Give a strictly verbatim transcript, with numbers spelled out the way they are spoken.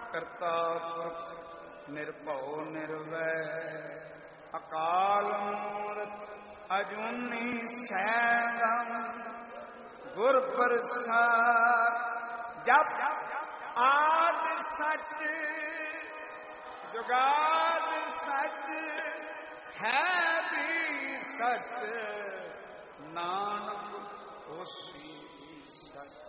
ਕਰਤਾ ਪੁਰਖ ਨਿਰਭਉ ਨਿਰਵੈਰ ਅਕਾਲ ਮੂਰਤ ਅਜੂਨੀ ਸੈਭੰ ਗੁਰ ਪ੍ਰਸਾਦ। ਜਪ ਆਦ ਸਚ ਜੁਗਾਦ ਸਚ ਹੈ ਵੀ ਸਚ ਨਾਨਕ ਹੋਸੀ ਸਚ।